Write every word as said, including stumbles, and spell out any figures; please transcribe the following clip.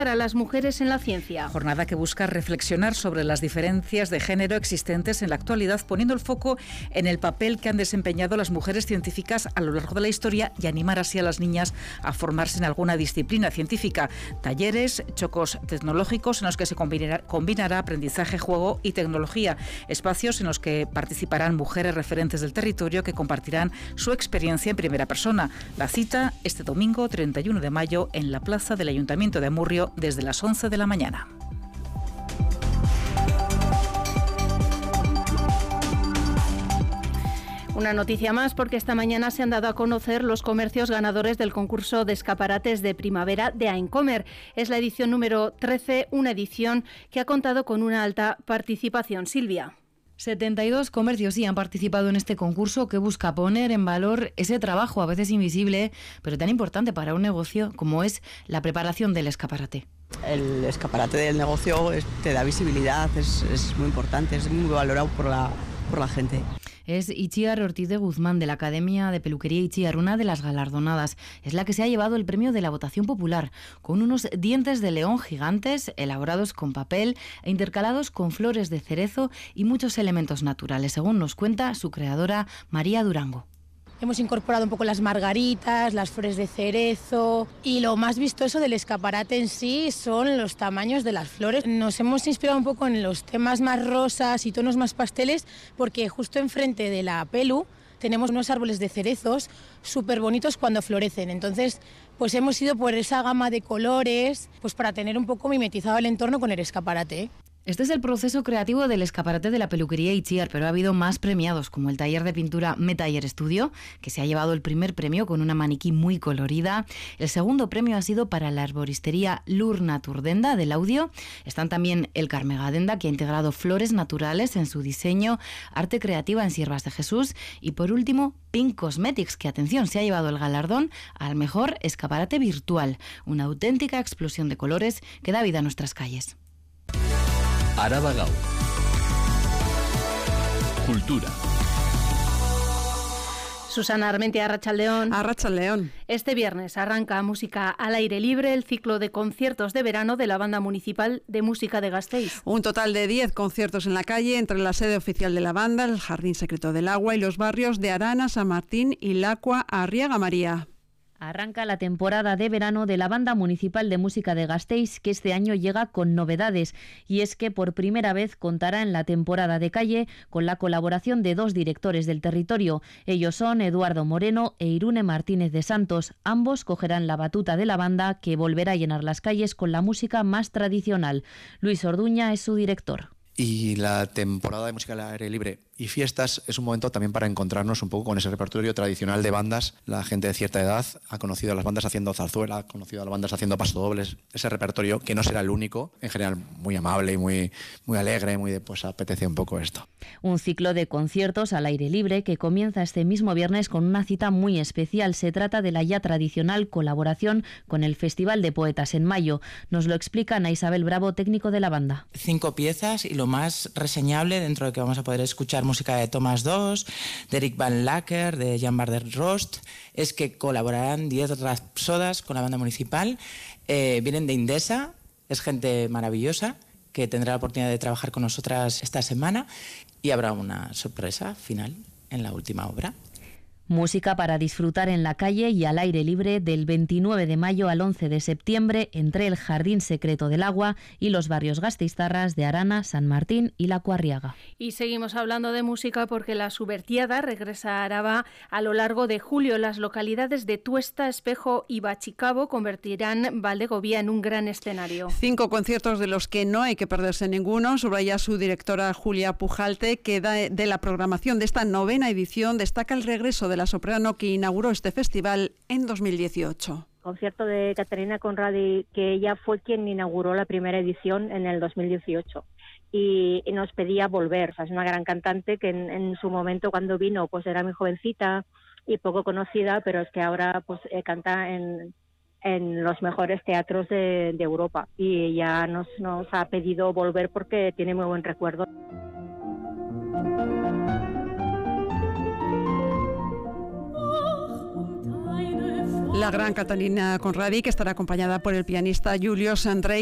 a las mujeres en la ciencia. Jornada que busca reflexionar sobre las diferencias de género existentes en la actualidad, poniendo el foco en el papel que han desempeñado las mujeres científicas a lo largo de la historia y animar así a las niñas a formarse en alguna disciplina científica. Talleres, chocos tecnológicos en los que se combinará, combinará aprendizaje, juego y tecnología. Espacios en los que participarán mujeres referentes del territorio que compartirán su experiencia en primera persona. La cita este domingo treinta y uno de mayo en la plaza del Ayuntamiento de Amurrio desde las once de la mañana. Una noticia más, porque esta mañana se han dado a conocer los comercios ganadores del concurso de escaparates de primavera de Aincomer. Es la edición número trece, una edición que ha contado con una alta participación. Silvia. setenta y dos comercios sí han participado en este concurso que busca poner en valor ese trabajo a veces invisible, pero tan importante para un negocio como es la preparación del escaparate. El escaparate del negocio es, te da visibilidad, es, es muy importante, es muy valorado por la, por la gente. Es Itziar Ortiz de Guzmán, de la Academia de Peluquería Itziar, una de las galardonadas. Es la que se ha llevado el premio de la votación popular, con unos dientes de león gigantes elaborados con papel e intercalados con flores de cerezo y muchos elementos naturales, según nos cuenta su creadora María Durango. Hemos incorporado un poco las margaritas, las flores de cerezo, y lo más vistoso del escaparate en sí son los tamaños de las flores. Nos hemos inspirado un poco en los temas más rosas y tonos más pasteles, porque justo enfrente de la pelu tenemos unos árboles de cerezos súper bonitos cuando florecen. Entonces, pues hemos ido por esa gama de colores, pues para tener un poco mimetizado el entorno con el escaparate. Este es el proceso creativo del escaparate de la peluquería Itziar, pero ha habido más premiados, como el taller de pintura Metaller Studio, que se ha llevado el primer premio con una maniquí muy colorida. El segundo premio ha sido para la arboristería Lurna Turdenda del audio. Están también el Carmegadenda, que ha integrado flores naturales en su diseño, arte creativa en Siervas de Jesús, y por último Pink Cosmetics, que, atención, se ha llevado el galardón al mejor escaparate virtual, una auténtica explosión de colores que da vida a nuestras calles. Araba Gau. Cultura. Susana Armentia, Arratsaldeón. Arratsaldeón. Este viernes arranca Música al aire libre, el ciclo de conciertos de verano de la Banda Municipal de Música de Gasteiz. Un total de diez conciertos en la calle, entre la sede oficial de la banda, el Jardín Secreto del Agua y los barrios de Arana, San Martín y Lacua, Arriaga María. Arranca la temporada de verano de la Banda Municipal de Música de Gasteiz, que este año llega con novedades, y es que por primera vez contará en la temporada de calle con la colaboración de dos directores del territorio. Ellos son Eduardo Moreno e Irune Martínez de Santos. Ambos cogerán la batuta de la banda, que volverá a llenar las calles con la música más tradicional. Luis Orduña es su director. Y la temporada de música al aire libre y fiestas es un momento también para encontrarnos un poco con ese repertorio tradicional de bandas. La gente de cierta edad ha conocido a las bandas haciendo zarzuela, ha conocido a las bandas haciendo pasodobles, ese repertorio que no será el único, en general muy amable y muy, muy alegre, muy de, pues apetece un poco esto. Un ciclo de conciertos al aire libre que comienza este mismo viernes con una cita muy especial. Se trata de la ya tradicional colaboración con el Festival de Poetas en mayo. Nos lo explica Ana Isabel Bravo, técnico de la banda. Cinco piezas, y lo más reseñable, dentro de que vamos a poder escuchar música de Thomas dos, de Eric Van Lacker, de Jan Barder Rost, es que colaborarán diez rapsodas con la banda municipal. Eh, vienen de Indesa, es gente maravillosa que tendrá la oportunidad de trabajar con nosotras esta semana, y habrá una sorpresa final en la última obra. Música para disfrutar en la calle y al aire libre del veintinueve de mayo al once de septiembre entre el Jardín Secreto del Agua y los barrios gasteiztarras de Arana, San Martín y Lacua Arriaga. Y seguimos hablando de música porque la Subvertiada regresa a Araba a lo largo de julio. Las localidades de Tuesta, Espejo y Bachicabo convertirán Valdegovía en un gran escenario. Cinco conciertos de los que no hay que perderse ninguno. Subraya su directora Julia Pujalte, que da de la programación de esta novena edición destaca el regreso de la soprano que inauguró este festival en dos mil dieciocho. Concierto de Caterina Conradi, que ella fue quien inauguró la primera edición en el dos mil dieciocho y, y nos pedía volver. O sea, es una gran cantante que en, en su momento cuando vino pues era muy jovencita y poco conocida, pero es que ahora pues eh, canta en, en los mejores teatros de, de Europa, y ella nos, nos ha pedido volver porque tiene muy buen recuerdo. La gran Catalina Conradi, que estará acompañada por el pianista Julius Andrei.